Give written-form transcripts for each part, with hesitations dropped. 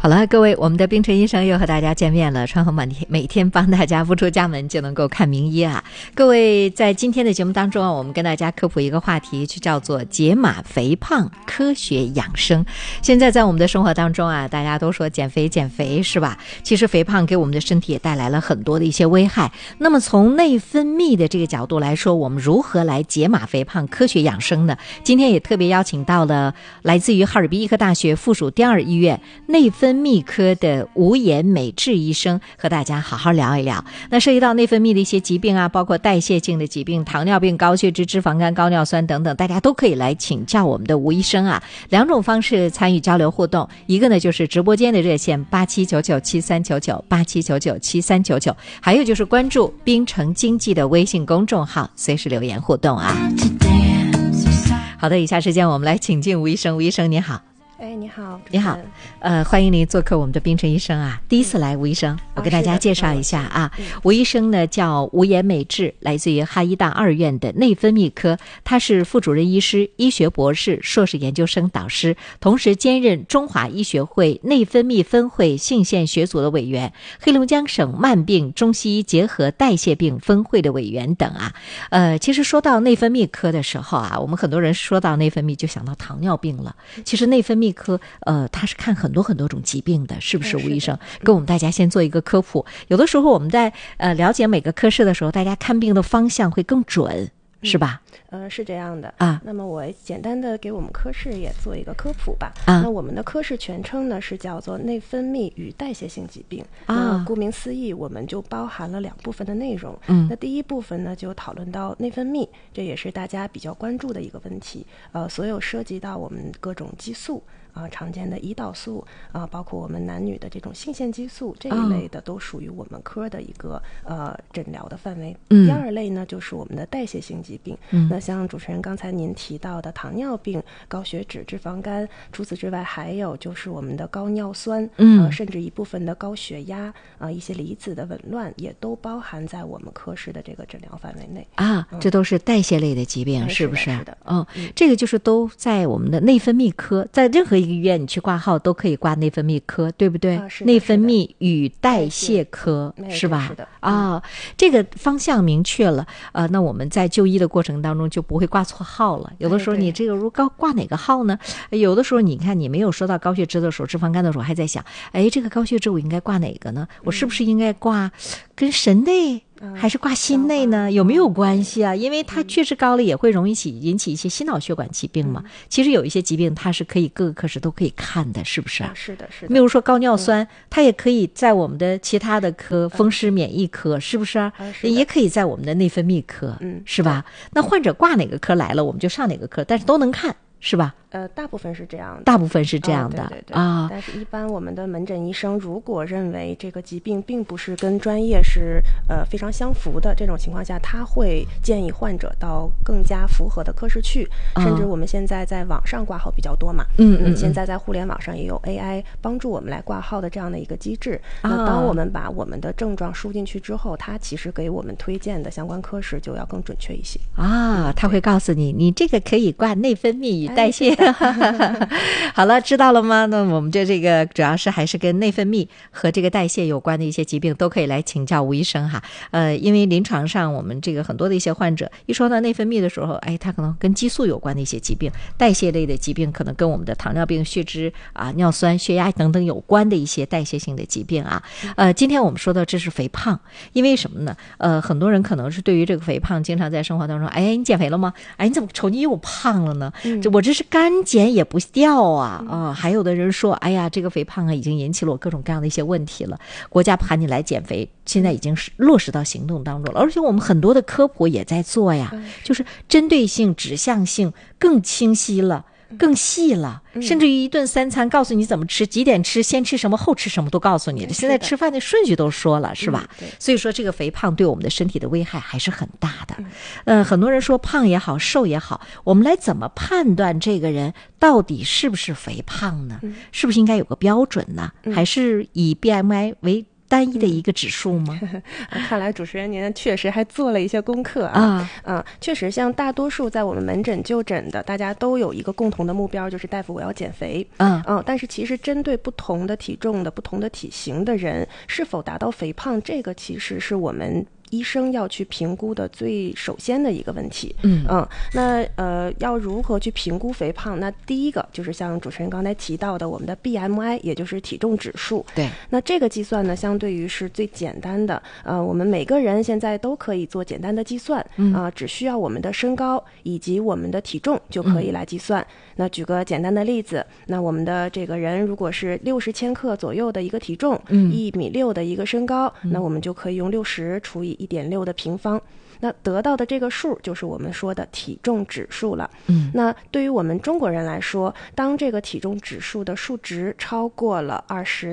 好了，各位，我们的冰城医生又和大家见面了。川恒每天帮大家不出家门就能够看名医啊。各位，在今天的节目当中啊，我们跟大家科普一个话题，就叫做解码肥胖科学养生。现在在我们的生活当中啊，大家都说减肥是吧？其实肥胖给我们的身体也带来了很多的一些危害。那么从内分泌的这个角度来说，我们如何来解码肥胖科学养生呢？今天也特别邀请到了来自于哈尔滨医科大学附属第二医院内分泌科的吴延美治医生，和大家好好聊一聊。那涉及到内分泌的一些疾病啊，包括代谢性的疾病，糖尿病、高血脂、脂肪肝、高尿酸等等，大家都可以来请教我们的吴医生啊。两种方式参与交流互动，一个呢就是直播间的热线87997399 87997399，还有就是关注冰城经济的微信公众号，随时留言互动啊。好的，以下时间我们来请进吴医生。吴医生您好。 你好， 你好，欢迎您做客我们的冰城医生啊。第一次来，吴医生，我跟大家介绍一下啊。吴医生呢叫吴延美治，来自于哈医大二院的内分泌科，他是副主任医师、医学博士、硕士研究生导师，同时兼任中华医学会内分泌分会信县学组的委员，黑龙江省慢病中西医结合代谢病分会的委员等啊。其实说到内分泌科的时候啊，我们很多人说到内分泌就想到糖尿病了。其实内分泌科它是看很多种疾病的，是不是吴医生？跟我们大家先做一个科普。有的时候我们在了解每个科室的时候，大家看病的方向会更准，是吧？ 是这样的啊。 那么我简单的给我们科室也做一个科普吧。那我们的科室全称呢是叫做内分泌与代谢性疾病。那顾名思义，我们就包含了两部分的内容。那第一部分呢就讨论到内分泌，这也是大家比较关注的一个问题。所有涉及到我们各种激素。常见的胰岛素包括我们男女的这种性腺激素这一类的都属于我们科的一个诊疗的范围。第二类呢就是我们的代谢性疾病。那像主持人刚才您提到的糖尿病、高血脂、脂肪肝，除此之外还有就是我们的高尿酸，甚至一部分的高血压一些离子的紊乱也都包含在我们科室的这个诊疗范围内这都是代谢类的疾病，是不是？ 是的。 这个就是都在我们的内分泌科，在任何一个医院你去挂号都可以挂内分泌科，对不对？内分泌与代谢科，是吧？ 是的。 这个方向明确了，那我们在就医的过程当中就不会挂错号了。有的时候你这个如果挂哪个号呢？有的时候你看你没有说到高血脂的时候、脂肪肝的时候，还在想，这个高血脂我应该挂哪个呢？我是不是应该挂跟神内还是挂心内呢？有没有关系啊？因为它确实高了也会容易引起一些心脑血管疾病嘛。其实有一些疾病它是可以各个科室都可以看的，是不是？ 是的。 比如说高尿酸，它也可以在我们的其他的科，风湿免疫科，是不是？也可以在我们的内分泌科，是吧？那患者挂哪个科来了，我们就上哪个科，但是都能看，是吧？ 大部分是这样的。 大部分是这样的。 对。但是一般我们的门诊医生如果认为这个疾病并不是跟专业是非常相符的，这种情况下他会建议患者到更加符合的科室去。甚至我们现在在网上挂号比较多嘛。现在在互联网上也有 AI 帮助我们来挂号的这样的一个机制。那当我们把我们的症状输进去之后，它其实给我们推荐的相关科室就要更准确一些他会告诉你这个可以挂内分泌与代谢。好了，知道了吗？那我们这个主要是还是跟内分泌和这个代谢有关的一些疾病都可以来请教吴医生哈。因为临床上我们这个很多的一些患者一说到内分泌的时候，他可能跟激素有关的一些疾病，代谢类的疾病可能跟我们的糖尿病、血脂尿酸、血压等等有关的一些代谢性的疾病啊。今天我们说到这是肥胖，因为什么呢？很多人可能是对于这个肥胖经常在生活当中，你减肥了吗？你怎么瞅你又胖了呢？我这是干减也不掉啊。还有的人说，这个肥胖已经引起了我各种各样的一些问题了，国家喊你来减肥，现在已经是落实到行动当中了。而且我们很多的科普也在做呀，就是针对性、指向性更清晰了，更细了，甚至于一顿三餐告诉你怎么吃，几点吃，先吃什么后吃什么都告诉你了。现在吃饭的顺序都说了，是吧？所以说这个肥胖对我们的身体的危害还是很大的。很多人说胖也好，瘦也好，我们来怎么判断这个人到底是不是肥胖呢？是不是应该有个标准呢？还是以 BMI 为单一的一个指数吗？ 看来主持人您确实还做了一些功课啊。确实，像大多数在我们门诊就诊的，大家都有一个共同的目标，就是大夫我要减肥。但是其实针对不同的体重的、不同的体型的人，是否达到肥胖，这个其实是我们医生要去评估的最首先的一个问题。那要如何去评估肥胖？那第一个就是像主持人刚才提到的，我们的 BMI， 也就是体重指数。 对， 那这个计算呢，相对于是最简单的。我们每个人现在都可以做简单的计算。只需要我们的身高以及我们的体重就可以来计算。那举个简单的例子，那我们的这个人如果是60千克左右的一个体重，1.6米的一个身高，那我们就可以用60除以1.6的平方。那得到的这个数就是我们说的体重指数了。那对于我们中国人来说，当这个体重指数的数值超过了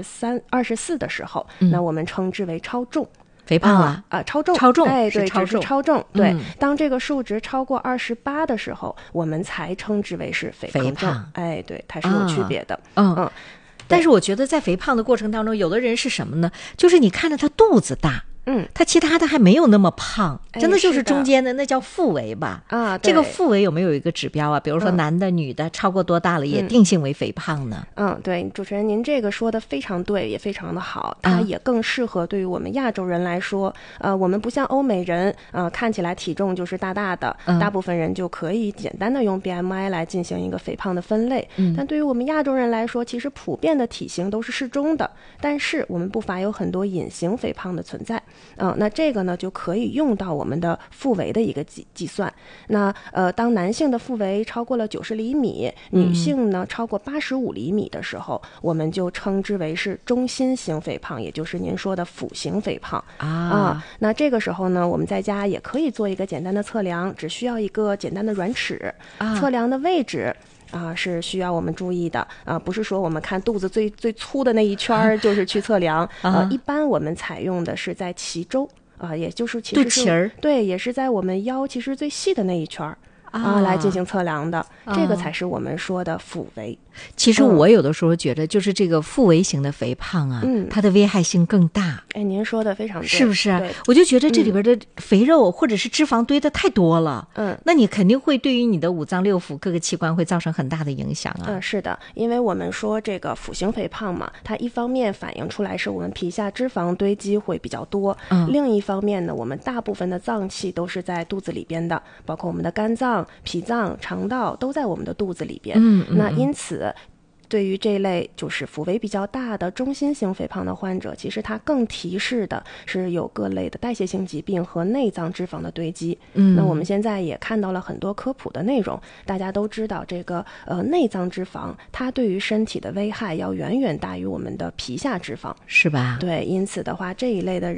23、24的时候，那我们称之为超重。 肥胖超重，哎，对，只是超重。对，当这个数值超过28的时候，我们才称之为是肥胖。哎，对，它是有区别的。 但是我觉得在肥胖的过程当中，有的人是什么呢？就是你看着他肚子大。他其他的还没有那么胖，真的就是中间的，那叫腹围吧。这个腹围有没有一个指标啊？比如说男的、女的，超过多大了也定性为肥胖呢？ 对，主持人您这个说的非常对，也非常的好，它也更适合对于我们亚洲人来说。我们不像欧美人，看起来体重就是大大的，大部分人就可以简单的用 BMI 来进行一个肥胖的分类。但对于我们亚洲人来说，其实普遍的体型都是适中的，但是我们不乏有很多隐形肥胖的存在。那这个呢就可以用到我们的腹围的一个计算。那当男性的腹围超过了90厘米，女性呢超过85厘米的时候，我们就称之为是中心型肥胖，也就是您说的腹型肥胖那这个时候呢，我们在家也可以做一个简单的测量，只需要一个简单的软尺，测量的位置是需要我们注意的不是说我们看肚子最粗的那一圈就是去测量一般我们采用的是在脐周也就是其实是对，也是在我们腰其实最细的那一圈来进行测量的，这个才是我们说的腹围。 其实我有的时候觉得，就是这个腹围型的肥胖它的危害性更大。 哎，您说的非常对， 是不是？我就觉得这里边的肥肉或者是脂肪堆的太多了。那你肯定会对于你的五脏六腑各个器官会造成很大的影响是的，因为我们说这个腹型肥胖嘛，它一方面反映出来是我们皮下脂肪堆积会比较多，另一方面呢，我们大部分的脏器都是在肚子里边的，包括我们的肝脏、脾脏、肠道都在我们的肚子里边。那因此对于这类就是腹围比较大的中心型肥胖的患者，其实它更提示的是有各类的代谢性疾病和内脏脂肪的堆积。那我们现在也看到了很多科普的内容，大家都知道这个内脏脂肪它对于身体的危害要远远大于我们的皮下脂肪， 是吧？ 对，因此的话这一类的人